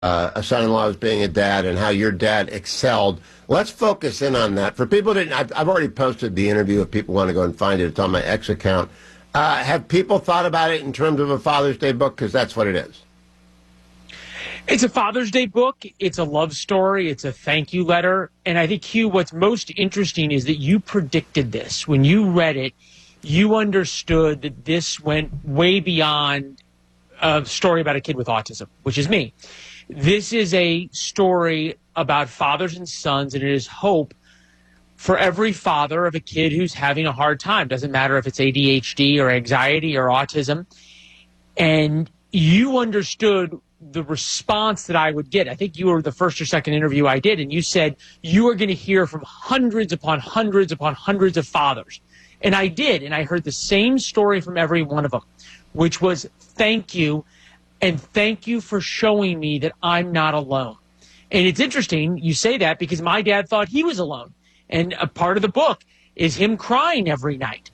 a son-in-law as being a dad and how your dad excelled. Let's focus in on that. For people that I've already posted the interview. If people want to go and find it, it's on my X account. Have people thought about it in terms of a Father's Day book? Because that's what it is. It's a Father's Day book. It's a love story. It's a thank you letter. And I think, Hugh, what's most interesting is that you predicted this. When you read it, you understood that this went way beyond a story about a kid with autism, which is me. This is a story about fathers and sons, and it is hope for every father of a kid who's having a hard time. Doesn't matter if it's ADHD or anxiety or autism. And you understood the response that I would get. I think you were the first or second interview I did, and you said you are going to hear from hundreds upon hundreds upon hundreds of fathers. And I did, and I heard the same story from every one of them, which was thank you, and thank you for showing me that I'm not alone. And it's interesting you say that because my dad thought he was alone. And a part of the book is him crying every night.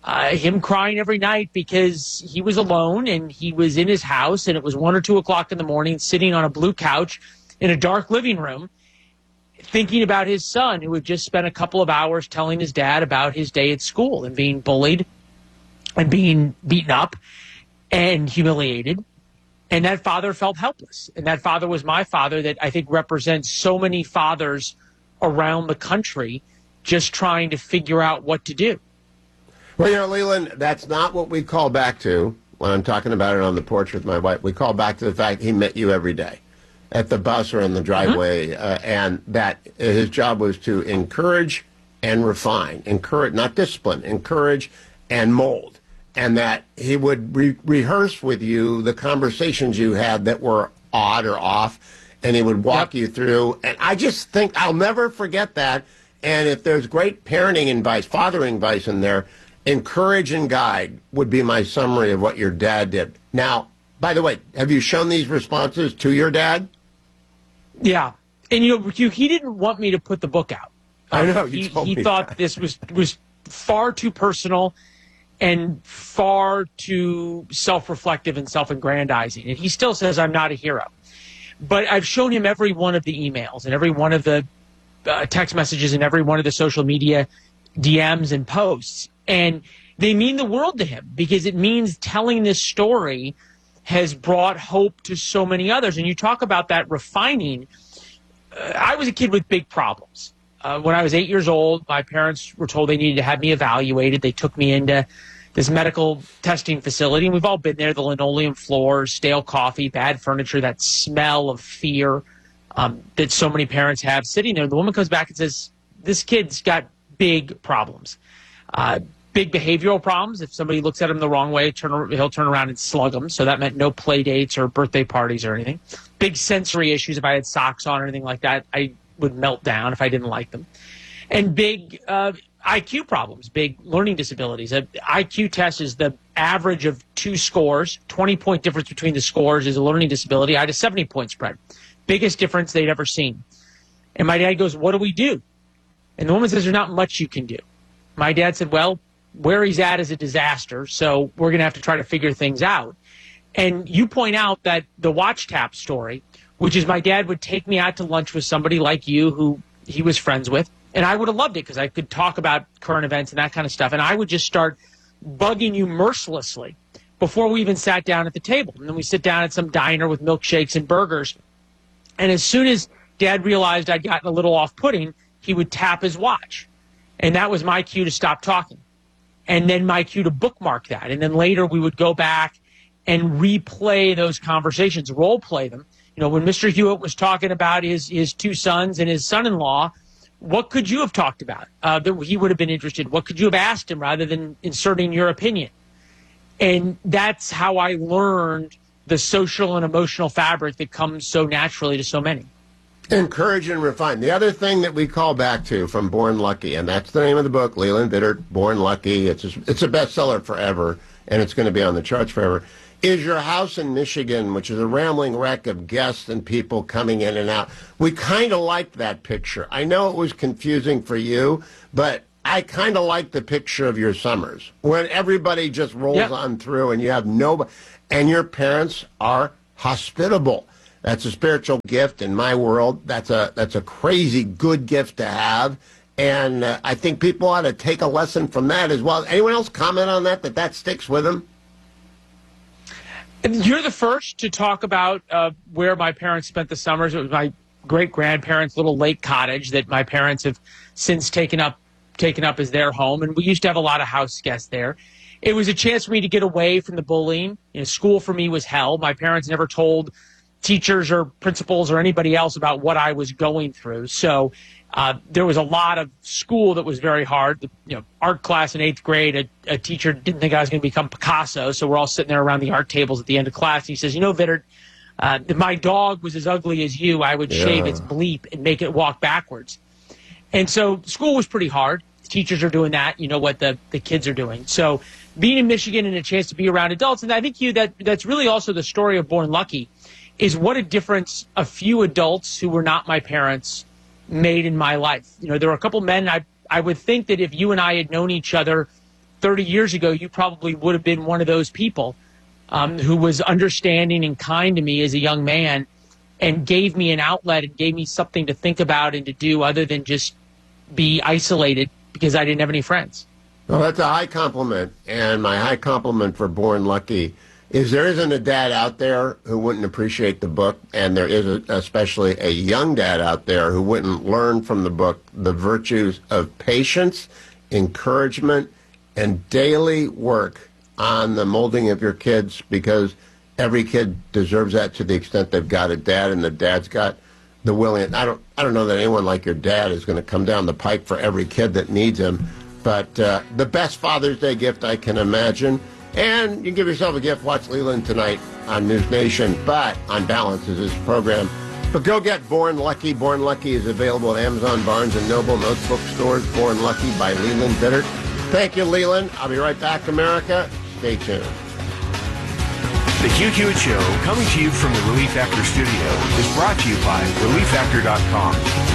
Because he was alone and he was in his house and it was 1 or 2 o'clock in the morning sitting on a blue couch in a dark living room thinking about his son who had just spent a couple of hours telling his dad about his day at school and being bullied and being beaten up and humiliated. And that father felt helpless. And that father was my father that I think represents so many fathers around the country just trying to figure out what to do. Well, Leland, that's not what we call back to when I'm talking about it on the porch with my wife. We call back to the fact he met you every day at the bus or in the driveway, and that his job was to encourage and refine, encourage, not discipline, encourage and mold, and that he would rehearse with you the conversations you had that were odd or off, and he would walk you through. And I just think I'll never forget that. And if there's great parenting advice, fathering advice in there, encourage and guide would be my summary of what your dad did. Now, by the way, have you shown these responses to your dad? Yeah. And, he didn't want me to put the book out. I know. He thought this was far too personal and far too self-reflective and self-aggrandizing. And he still says I'm not a hero. But I've shown him every one of the emails and every one of the text messages and every one of the social media DMs and posts. And they mean the world to him because it means telling this story has brought hope to so many others. And you talk about that refining. I was a kid with big problems. When I was 8 years old, my parents were told they needed to have me evaluated. They took me into this medical testing facility, and we've all been there, the linoleum floors, stale coffee, bad furniture, that smell of fear that so many parents have sitting there. The woman comes back and says, this kid's got big problems. Big behavioral problems. If somebody looks at him the wrong way, he'll turn around and slug them. So that meant no play dates or birthday parties or anything. Big sensory issues. If I had socks on or anything like that, I would melt down if I didn't like them. And big IQ problems, big learning disabilities. An IQ test is the average of 2 scores. 20-point difference between the scores is a learning disability. I had a 70-point spread. Biggest difference they'd ever seen. And my dad goes, what do we do? And the woman says, there's not much you can do. My dad said, well, where he's at is a disaster, so we're going to have to try to figure things out. And you point out that the watch tap story, which is my dad would take me out to lunch with somebody like you who he was friends with, and I would have loved it because I could talk about current events and that kind of stuff, and I would just start bugging you mercilessly before we even sat down at the table. And then we sit down at some diner with milkshakes and burgers, and as soon as Dad realized I'd gotten a little off-putting, he would tap his watch. And that was my cue to stop talking. And then my cue to bookmark that. And then later we would go back and replay those conversations, role play them. When Mr. Hewitt was talking about his 2 sons and his son-in-law, what could you have talked about that he would have been interested? What could you have asked him rather than inserting your opinion? And that's how I learned the social and emotional fabric that comes so naturally to so many. Encourage and refine. The other thing that we call back to from Born Lucky, and that's the name of the book, Leland Vittert, Born Lucky. It's a bestseller forever, and it's going to be on the charts forever, is your house in Michigan, which is a rambling wreck of guests and people coming in and out. We kind of liked that picture. I know it was confusing for you, but I kind of like the picture of your summers, when everybody just rolls on through and you have nobody, and your parents are hospitable. That's a spiritual gift in my world. That's a crazy good gift to have. And I think people ought to take a lesson from that as well. Anyone else comment on that sticks with them? You're the first to talk about where my parents spent the summers. It was my great-grandparents' little lake cottage that my parents have since taken up as their home. And we used to have a lot of house guests there. It was a chance for me to get away from the bullying. School for me was hell. My parents never told teachers or principals or anybody else about what I was going through. So there was a lot of school that was very hard. Art class in 8th grade, a teacher didn't think I was going to become Picasso, so we're all sitting there around the art tables at the end of class. He says, Vittert, if my dog was as ugly as you, I would shave its bleep and make it walk backwards. And so school was pretty hard. Teachers are doing that. You know what the kids are doing. So being in Michigan and a chance to be around adults, and I think that's really also the story of Born Lucky, is what a difference a few adults who were not my parents made in my life. There were a couple men, I would think that if you and I had known each other 30 years ago, you probably would have been one of those people who was understanding and kind to me as a young man and gave me an outlet and gave me something to think about and to do other than just be isolated because I didn't have any friends. Well, that's a high compliment, and my high compliment for Born Lucky is there isn't a dad out there who wouldn't appreciate the book, and there is especially a young dad out there who wouldn't learn from the book the virtues of patience, encouragement, and daily work on the molding of your kids, because every kid deserves that to the extent they've got a dad, and the dad's got the willing. I don't know that anyone like your dad is going to come down the pike for every kid that needs him, but the best Father's Day gift I can imagine. And you can give yourself a gift. Watch Leland tonight on News Nation, but on balance is his program. But go get Born Lucky. Born Lucky is available at Amazon, Barnes & Noble, most bookstores. Born Lucky by Leland Vittert. Thank you, Leland. I'll be right back, America. Stay tuned. The Hugh Hewitt Show, coming to you from the Relief Factor studio, is brought to you by ReliefFactor.com.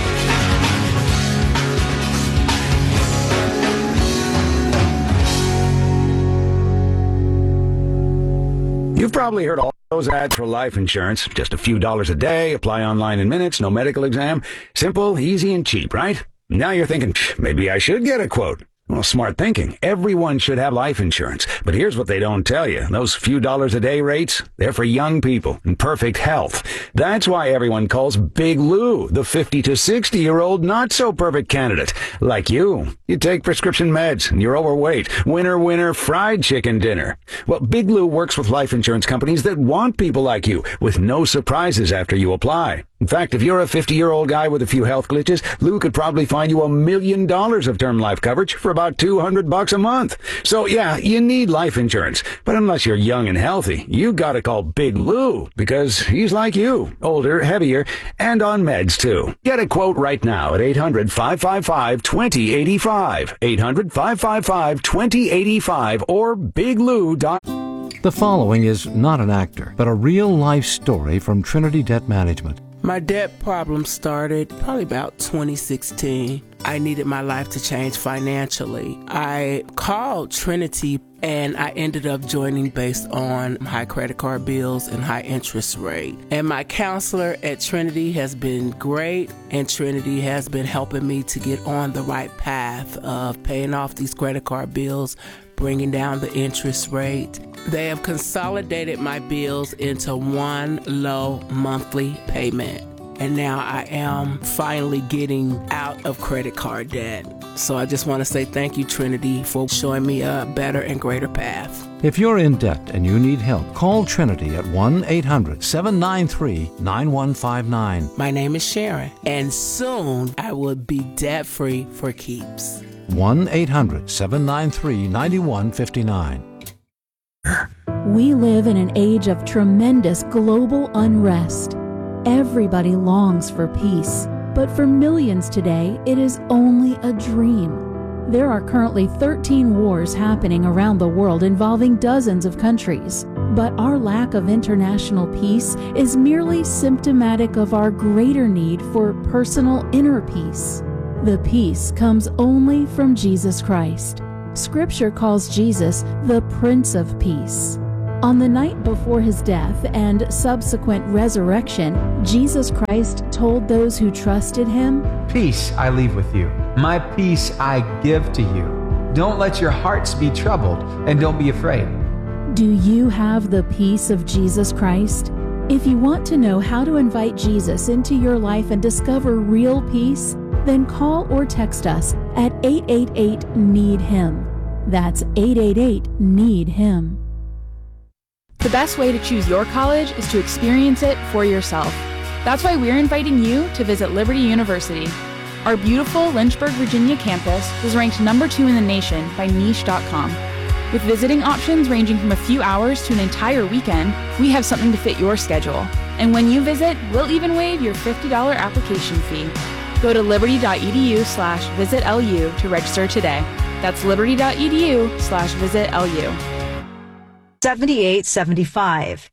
You've probably heard all those ads for life insurance. Just a few dollars a day, apply online in minutes, no medical exam. Simple, easy, and cheap, right? Now you're thinking, maybe I should get a quote. Well, smart thinking. Everyone should have life insurance. But here's what they don't tell you. Those few dollars a day rates, they're for young people in perfect health. That's why everyone calls Big Lou the 50 to 60-year-old not-so-perfect candidate. Like you. You take prescription meds and you're overweight. Winner, winner, fried chicken dinner. Well, Big Lou works with life insurance companies that want people like you with no surprises after you apply. In fact, if you're a 50-year-old guy with a few health glitches, Lou could probably find you $1 million of term life coverage for about $200 a month. So yeah, you need life insurance. But unless you're young and healthy, you gotta call Big Lou, because he's like you, older, heavier, and on meds too. Get a quote right now at 800-555-2085. 800-555-2085 or biglou.com. The following is not an actor, but a real-life story from Trinity Debt Management. My debt problem started probably about 2016. I needed my life to change financially. I called Trinity and I ended up joining based on high credit card bills and high interest rate. And my counselor at Trinity has been great, and Trinity has been helping me to get on the right path of paying off these credit card bills, bringing down the interest rate. They have consolidated my bills into one low monthly payment. And now I am finally getting out of credit card debt. So I just want to say thank you, Trinity, for showing me a better and greater path. If you're in debt and you need help, call Trinity at 1-800-793-9159. My name is Sharon, and soon I will be debt-free for keeps. 1-800-793-9159. We live in an age of tremendous global unrest. Everybody longs for peace, but for millions today, it is only a dream. There are currently 13 wars happening around the world involving dozens of countries, but our lack of international peace is merely symptomatic of our greater need for personal inner peace. The peace comes only from Jesus Christ. Scripture calls Jesus the Prince of Peace. On the night before his death and subsequent resurrection, Jesus Christ told those who trusted him, "Peace I leave with you. My peace I give to you. Don't let your hearts be troubled, and don't be afraid." Do you have the peace of Jesus Christ? If you want to know how to invite Jesus into your life and discover real peace, then call or text us at 888-NEED-HIM. That's 888-NEED-HIM. The best way to choose your college is to experience it for yourself. That's why we're inviting you to visit Liberty University. Our beautiful Lynchburg, Virginia campus was ranked number 2 in the nation by Niche.com. With visiting options ranging from a few hours to an entire weekend, we have something to fit your schedule. And when you visit, we'll even waive your $50 application fee. Go to liberty.edu/visitlu to register today. That's liberty.edu/visitlu. 7875.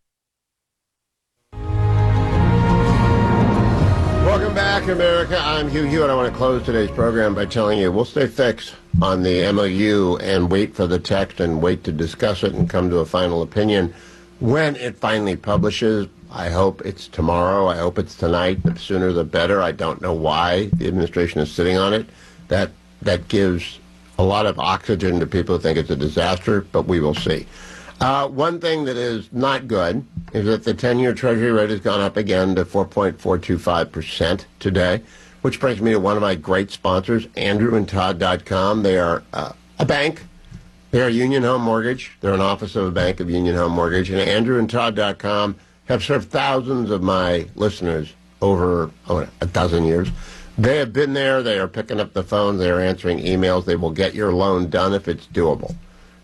Welcome back, America. I'm Hugh Hewitt. I want to close today's program by telling you we'll stay fixed on the MOU and wait for the text and wait to discuss it and come to a final opinion when it finally publishes. I hope it's tomorrow. I hope it's tonight. The sooner the better. I don't know why the administration is sitting on it. That gives a lot of oxygen to people who think it's a disaster, but we will see. One thing that is not good is that the 10-year Treasury rate has gone up again to 4.425% today, which brings me to one of my great sponsors, AndrewandTodd.com. They are a bank. They are Union Home Mortgage. They're an office of a bank of Union Home Mortgage. And AndrewandTodd.com have served thousands of my listeners over a dozen years. They have been there. They are picking up the phone. They are answering emails. They will get your loan done if it's doable.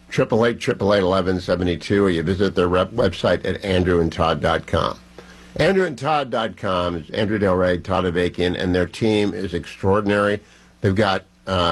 888-888-1172, or you visit their website at andrewandtodd.com. Andrewandtodd.com is Andrew Del Rey, Todd Avakian, and their team is extraordinary. They've got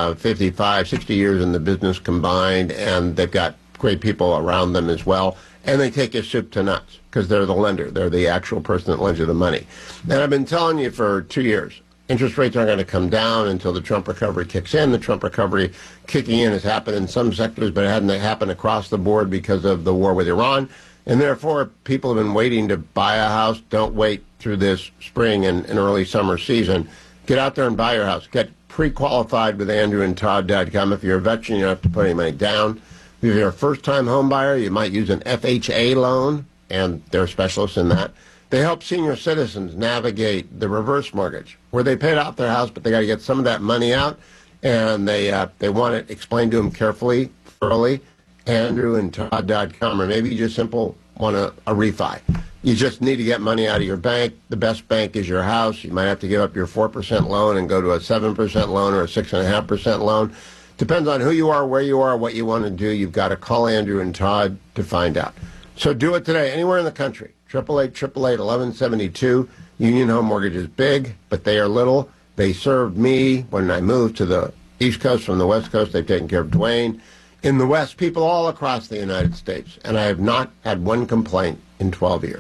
55, 60 years in the business combined, and they've got great people around them as well. And they take you soup to nuts because they're the lender. They're the actual person that lends you the money. And I've been telling you for 2 years, interest rates aren't going to come down until the Trump recovery kicks in. The Trump recovery kicking in has happened in some sectors, but it hasn't happened across the board because of the war with Iran. And therefore, people have been waiting to buy a house. Don't wait through this spring and early summer season. Get out there and buy your house. Get pre-qualified with AndrewandTodd.com. If you're a veteran, you don't have to put any money down. If you're a first-time home buyer, you might use an FHA loan, and they're specialists in that. They help senior citizens navigate the reverse mortgage, where they paid off their house, but they got to get some of that money out, and they want it explained to them carefully, thoroughly. AndrewandTodd.com, or maybe you just want a refi. You just need to get money out of your bank. The best bank is your house. You might have to give up your 4% loan and go to a 7% loan or a 6.5% loan. Depends on who you are, where you are, what you want to do. You've got to call Andrew and Todd to find out. So do it today, anywhere in the country. 888-888-1172. Union Home Mortgage is big, but they are little. They served me when I moved to the East Coast from the West Coast. They've taken care of Dwayne. In the West, people all across the United States. And I have not had one complaint in 12 years.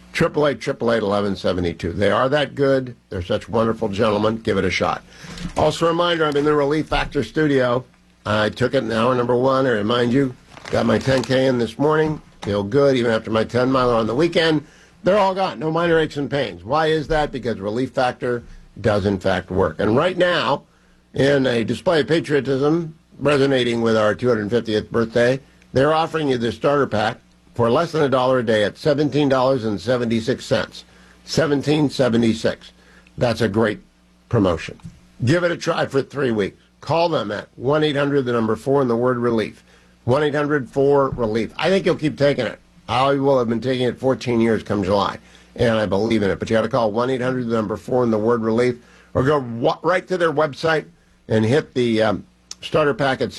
888-888-1172. They are that good. They're such wonderful gentlemen. Give it a shot. Also a reminder, I'm in the Relief Factor studio. I took it in hour number 1. I remind you, got my 10K in this morning. Feel good even after my 10-miler on the weekend. They're all gone. No minor aches and pains. Why is that? Because Relief Factor does, in fact, work. And right now, in a display of patriotism, resonating with our 250th birthday, they're offering you this starter pack for less than $1 a day at $17.76. $17.76. That's a great promotion. Give it a try for 3 weeks. Call them at 1-800, the number 4, and the word relief. 1-800-4-RELIEF. I think you'll keep taking it. I will have been taking it 14 years come July, and I believe in it. But you got to call 1-800, the number 4, and the word relief, or go right to their website and hit the starter pack at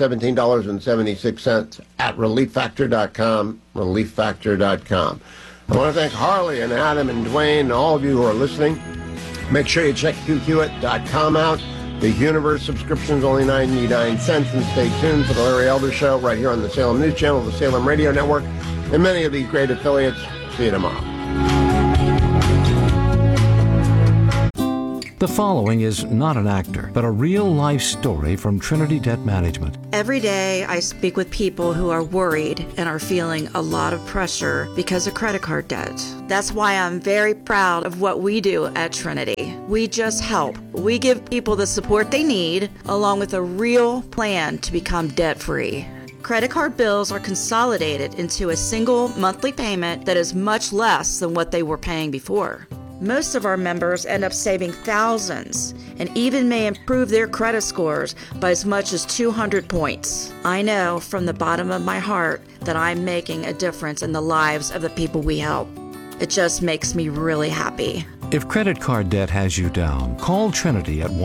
$17.76 at relieffactor.com, relieffactor.com. I want to thank Harley and Adam and Dwayne and all of you who are listening. Make sure you check QHewitt.com out. The Universe subscription is only 99 cents, and stay tuned for the Larry Elder Show right here on the Salem News Channel, the Salem Radio Network, and many of these great affiliates. See you tomorrow. The following is not an actor, but a real-life story from Trinity Debt Management. Every day I speak with people who are worried and are feeling a lot of pressure because of credit card debt. That's why I'm very proud of what we do at Trinity. We just help. We give people the support they need, along with a real plan to become debt-free. Credit card bills are consolidated into a single monthly payment that is much less than what they were paying before. Most of our members end up saving thousands and even may improve their credit scores by as much as 200 points. I know from the bottom of my heart that I'm making a difference in the lives of the people we help. It just makes me really happy. If credit card debt has you down, call Trinity at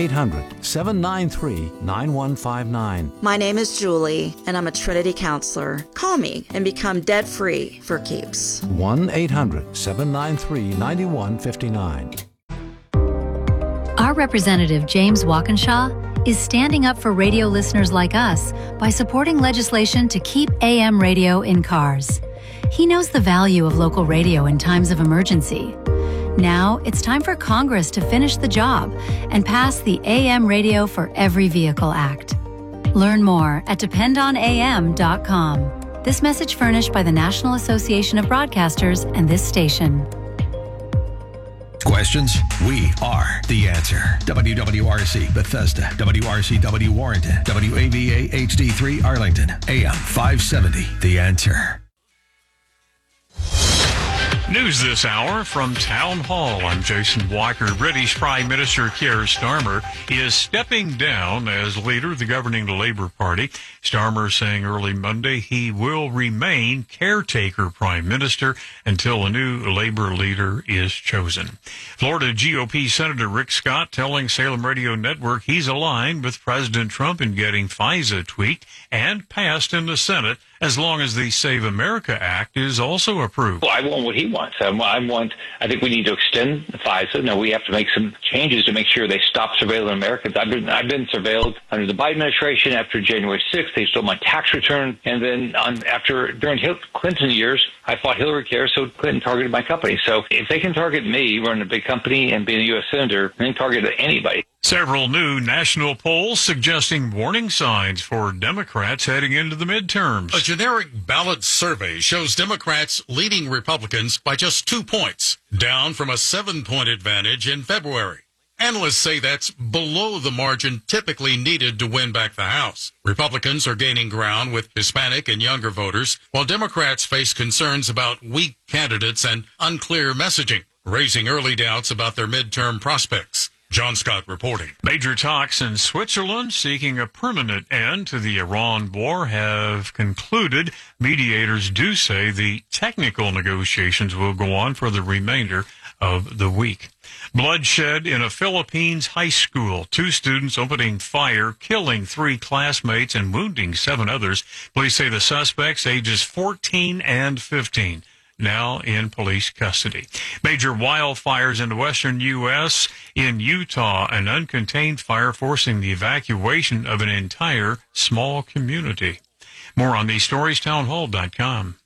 1-800-793-9159. My name is Julie, and I'm a Trinity counselor. Call me and become debt-free for keeps. 1-800-793-9159. Our representative, James Walkinshaw, is standing up for radio listeners like us by supporting legislation to keep AM radio in cars. He knows the value of local radio in times of emergency. Now it's time for Congress to finish the job and pass the AM Radio for Every Vehicle Act. Learn more at dependonam.com. This message furnished by the National Association of Broadcasters and this station. Questions? We are the answer. WWRC Bethesda, WRCW Warrenton, WAVA HD3 Arlington, AM 570. The Answer. News this hour from Town Hall. I'm Jason Walker. British Prime Minister Keir Starmer is stepping down as leader of the governing Labour Party. Starmer saying early Monday he will remain caretaker Prime Minister until a new Labour leader is chosen. Florida GOP Senator Rick Scott telling Salem Radio Network he's aligned with President Trump in getting FISA tweaked and passed in the Senate as long as the Save America Act is also approved. Well, I want what he wants. I think we need to extend FISA. Now, we have to make some changes to make sure they stop surveilling Americans. I've been surveilled under the Biden administration after January 6th. They stole my tax return. And then during Clinton years, I fought Hillary Care, so Clinton targeted my company. So if they can target me running a big company and being a U.S. senator, they can target anybody. Several new national polls suggesting warning signs for Democrats heading into the midterms. A generic ballot survey shows Democrats leading Republicans by just 2 points, down from a 7-point advantage in February. Analysts say that's below the margin typically needed to win back the House. Republicans are gaining ground with Hispanic and younger voters, while Democrats face concerns about weak candidates and unclear messaging, raising early doubts about their midterm prospects. John Scott reporting. Major talks in Switzerland seeking a permanent end to the Iran war have concluded. Mediators do say the technical negotiations will go on for the remainder of the week. Bloodshed in a Philippines high school. 2 students opening fire, killing 3 classmates and wounding 7 others. Police say the suspects ages 14 and 15. Now in police custody. Major wildfires in the western U.S. In Utah, an uncontained fire forcing the evacuation of an entire small community. More on these stories, townhall.com.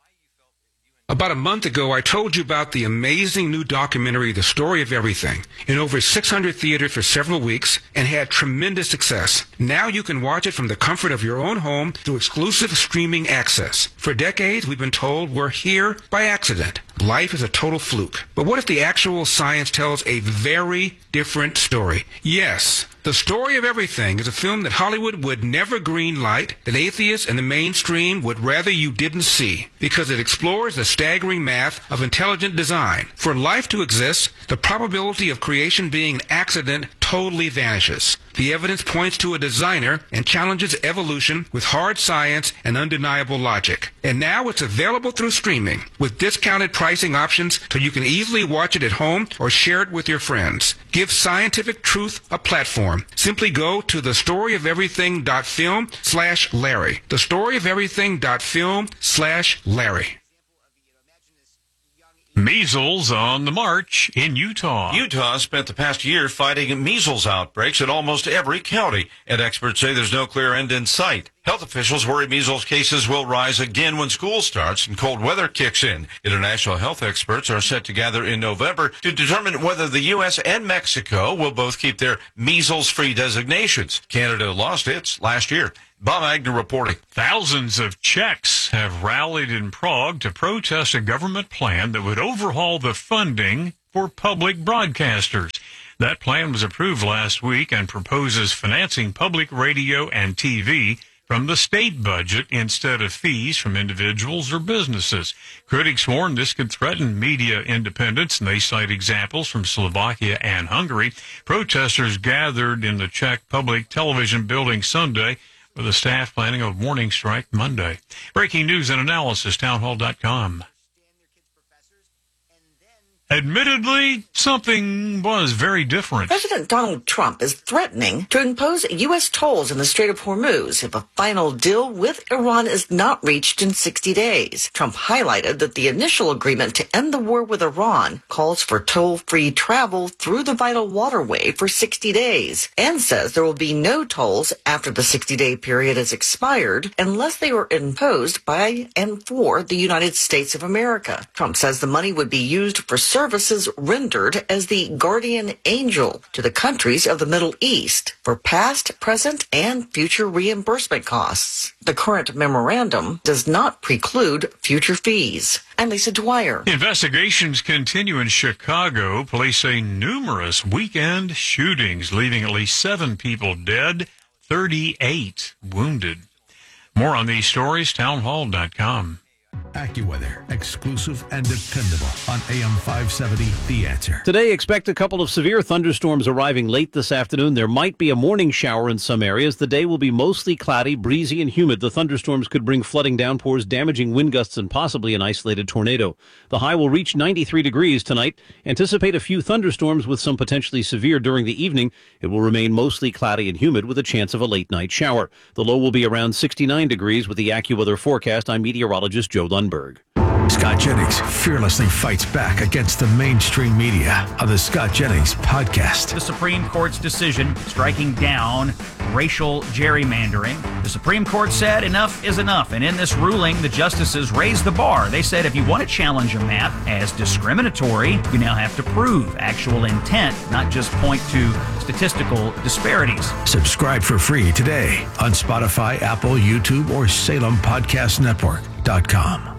About a month ago, I told you about the amazing new documentary, The Story of Everything, in over 600 theaters for several weeks and had tremendous success. Now you can watch it from the comfort of your own home through exclusive streaming access. For decades, we've been told we're here by accident. Life is a total fluke. But what if the actual science tells a very different story? Yes. The Story of Everything is a film that Hollywood would never greenlight, that atheists and the mainstream would rather you didn't see, because it explores the staggering math of intelligent design. For life to exist, the probability of creation being an accident totally vanishes. The evidence points to a designer and challenges evolution with hard science and undeniable logic. And now it's available through streaming with discounted pricing options so you can easily watch it at home or share it with your friends. Give scientific truth a platform. Simply go to thestoryoferything.film/Larry. Thestoryoferything.film/Larry. Measles on the march in Utah. Utah spent the past year fighting measles outbreaks in almost every county, and experts say there's no clear end in sight. Health officials worry measles cases will rise again when school starts and cold weather kicks in. International health experts are set to gather in November to determine whether the U.S. and Mexico will both keep their measles-free designations. Canada lost its last year. Bob Agnew reporting. Thousands of Czechs have rallied in Prague to protest a government plan that would overhaul the funding for public broadcasters. That plan was approved last week and proposes financing public radio and TV from the state budget instead of fees from individuals or businesses. Critics warn this could threaten media independence, and they cite examples from Slovakia and Hungary. Protesters gathered in the Czech public television building Sunday, with the staff planning a warning strike Monday. Breaking news and analysis, townhall.com. Admittedly, something was very different. President Donald Trump is threatening to impose U.S. tolls in the Strait of Hormuz if a final deal with Iran is not reached in 60 days. Trump highlighted that the initial agreement to end the war with Iran calls for toll-free travel through the vital waterway for 60 days and says there will be no tolls after the 60-day period has expired unless they were imposed by and for the United States of America. Trump says the money would be used for services rendered as the guardian angel to the countries of the Middle East for past, present, and future reimbursement costs. The current memorandum does not preclude future fees. I'm Lisa Dwyer. Investigations continue in Chicago. Police say numerous weekend shootings, leaving at least 7 people dead, 38 wounded. More on these stories, townhall.com. AccuWeather, exclusive and dependable on AM 570, The Answer. Today, expect a couple of severe thunderstorms arriving late this afternoon. There might be a morning shower in some areas. The day will be mostly cloudy, breezy, and humid. The thunderstorms could bring flooding downpours, damaging wind gusts, and possibly an isolated tornado. The high will reach 93 degrees tonight. Anticipate a few thunderstorms with some potentially severe during the evening. It will remain mostly cloudy and humid with a chance of a late-night shower. The low will be around 69 degrees with the AccuWeather forecast. I'm meteorologist Joe Lundberg. Scott Jennings fearlessly fights back against the mainstream media on the Scott Jennings podcast. The Supreme Court's decision striking down racial gerrymandering. The Supreme Court said enough is enough, and in this ruling, the justices raised the bar. They said if you want to challenge a map as discriminatory, you now have to prove actual intent, not just point to statistical disparities. Subscribe for free today on Spotify, Apple, YouTube, or SalemPodcastNetwork.com.